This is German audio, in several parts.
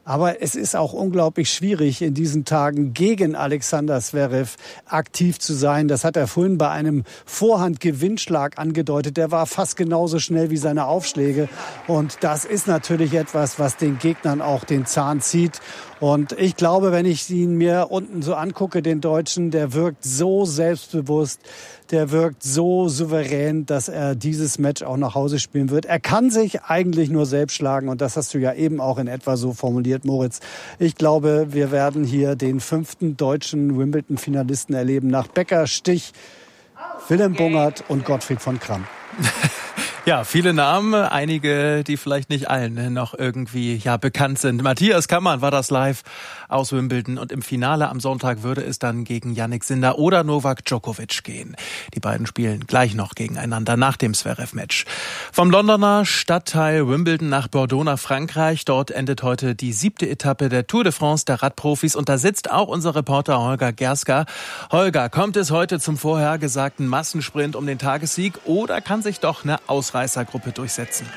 Aber es ist auch unglaublich schwierig, in diesen Tagen gegen Alexander Zverev aktiv zu sein. Das hat er vorhin bei einem Vorhandgewinnschlag angedeutet. Der war fast genauso schnell wie seine Aufschläge. Und das ist natürlich etwas, was den Gegnern auch den Zahn zieht. Und ich glaube, wenn ich ihn mir unten so angucke, den Deutschen, der wirkt so selbstbewusst, der wirkt so souverän, dass er dieses Match auch nach Hause spielen wird. Er kann sich eigentlich nur selbst schlagen und das hast du ja eben auch in etwa so formuliert, Moritz. Ich glaube, wir werden hier den 5. deutschen Wimbledon-Finalisten erleben nach Becker, Stich, Willem Bungert und Gottfried von Kramm. Ja, viele Namen, einige, die vielleicht nicht allen noch irgendwie bekannt sind. Matthias Kammann war das live aus Wimbledon und im Finale am Sonntag würde es dann gegen Jannik Sinner oder Novak Djokovic gehen. Die beiden spielen gleich noch gegeneinander nach dem Zverev-Match. Vom Londoner Stadtteil Wimbledon nach Bordeaux nach Frankreich. Dort endet heute die 7. Etappe der Tour de France der Radprofis und da sitzt auch unser Reporter Holger Gerska. Holger, kommt es heute zum vorhergesagten Massensprint um den Tagessieg oder kann sich doch eine Ausreißergruppe durchsetzen?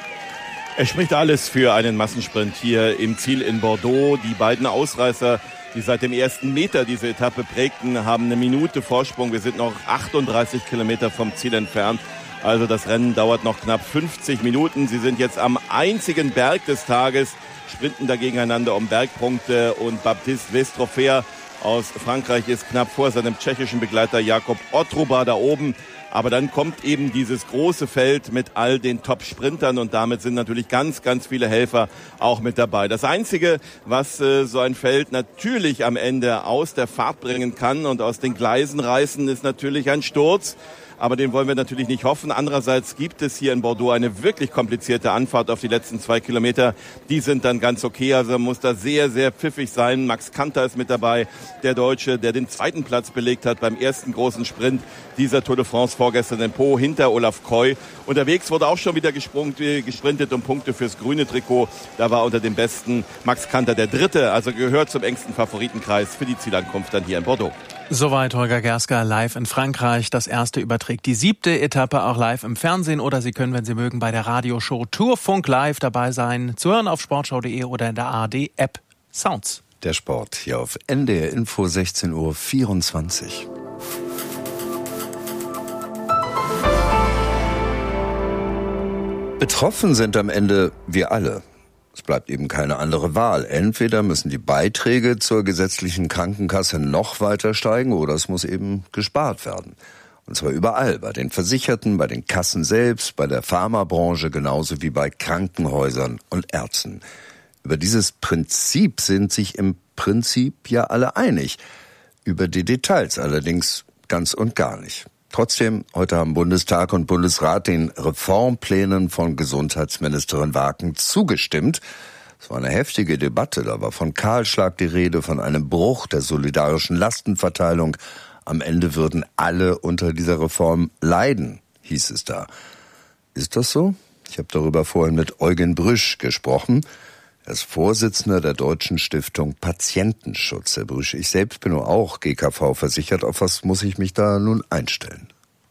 Es spricht alles für einen Massensprint hier im Ziel in Bordeaux. Die beiden Ausreißer, die seit dem ersten Meter diese Etappe prägten, haben eine Minute Vorsprung. Wir sind noch 38 Kilometer vom Ziel entfernt. Also das Rennen dauert noch knapp 50 Minuten. Sie sind jetzt am einzigen Berg des Tages, sprinten da gegeneinander um Bergpunkte. Und Baptiste Westroffer aus Frankreich ist knapp vor seinem tschechischen Begleiter Jakob Otruba da oben. Aber dann kommt eben dieses große Feld mit all den Top-Sprintern und damit sind natürlich ganz, ganz viele Helfer auch mit dabei. Das Einzige, was so ein Feld natürlich am Ende aus der Fahrt bringen kann und aus den Gleisen reißen, ist natürlich ein Sturz. Aber den wollen wir natürlich nicht hoffen. Andererseits gibt es hier in Bordeaux eine wirklich komplizierte Anfahrt auf die letzten 2 Kilometer. Die sind dann ganz okay, also man muss da sehr, sehr pfiffig sein. Max Kanter ist mit dabei, der Deutsche, der den 2. Platz belegt hat beim ersten großen Sprint dieser Tour de France vorgestern in Po hinter Olaf Koy. Unterwegs wurde auch schon wieder gesprintet um Punkte fürs grüne Trikot. Da war unter den Besten Max Kanter der 3., also gehört zum engsten Favoritenkreis für die Zielankunft dann hier in Bordeaux. Soweit Holger Gerska live in Frankreich. Das erste überträgt die 7. Etappe auch live im Fernsehen oder Sie können, wenn Sie mögen, bei der Radioshow Tourfunk live dabei sein. Zu hören auf sportschau.de oder in der ARD-App Sounds. Der Sport hier auf NDR Info 16:24 Uhr. Betroffen sind am Ende wir alle. Es bleibt eben keine andere Wahl. Entweder müssen die Beiträge zur gesetzlichen Krankenkasse noch weiter steigen oder es muss eben gespart werden. Und zwar überall, bei den Versicherten, bei den Kassen selbst, bei der Pharmabranche genauso wie bei Krankenhäusern und Ärzten. Über dieses Prinzip sind sich im Prinzip ja alle einig. Über die Details allerdings ganz und gar nicht. Trotzdem, heute haben Bundestag und Bundesrat den Reformplänen von Gesundheitsministerin Waken zugestimmt. Es war eine heftige Debatte, da war von Kahlschlag die Rede, von einem Bruch der solidarischen Lastenverteilung. Am Ende würden alle unter dieser Reform leiden, hieß es da. Ist das so? Ich habe darüber vorhin mit Eugen Brüsch gesprochen. Er ist Vorsitzender der Deutschen Stiftung Patientenschutz. Herr Brüsch, ich selbst bin nur auch GKV versichert. Auf was muss ich mich da nun einstellen?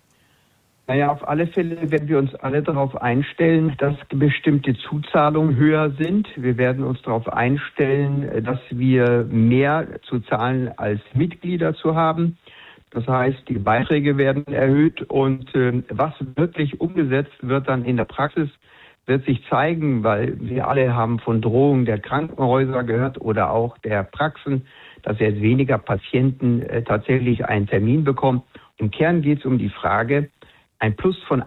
Naja, auf alle Fälle werden wir uns alle darauf einstellen, dass bestimmte Zuzahlungen höher sind. Wir werden uns darauf einstellen, dass wir mehr zu zahlen als Mitglieder zu haben. Das heißt, die Beiträge werden erhöht und was wirklich umgesetzt wird dann in der Praxis, wird sich zeigen, weil wir alle haben von Drohungen der Krankenhäuser gehört oder auch der Praxen, dass jetzt weniger Patienten tatsächlich einen Termin bekommen. Im Kern geht es um die Frage, ein Plus von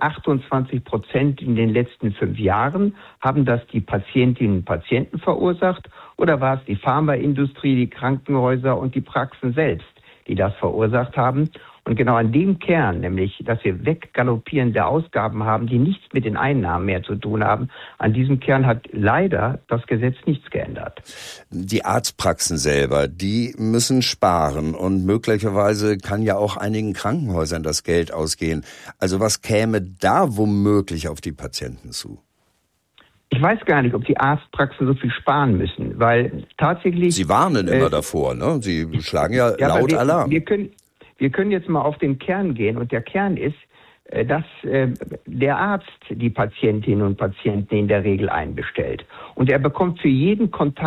28% in den letzten 5 Jahren, haben das die Patientinnen und Patienten verursacht oder war es die Pharmaindustrie, die Krankenhäuser und die Praxen selbst, die das verursacht haben? Und genau an dem Kern, nämlich, dass wir weggaloppierende Ausgaben haben, die nichts mit den Einnahmen mehr zu tun haben, an diesem Kern hat leider das Gesetz nichts geändert. Die Arztpraxen selber, die müssen sparen und möglicherweise kann ja auch einigen Krankenhäusern das Geld ausgehen. Also was käme da womöglich auf die Patienten zu? Ich weiß gar nicht, ob die Arztpraxen so viel sparen müssen, weil tatsächlich... Sie warnen immer davor, ne? Sie schlagen ja laut Alarm. Wir können jetzt mal auf den Kern gehen und der Kern ist, dass der Arzt die Patientinnen und Patienten in der Regel einbestellt. Und er bekommt für jeden Kontakt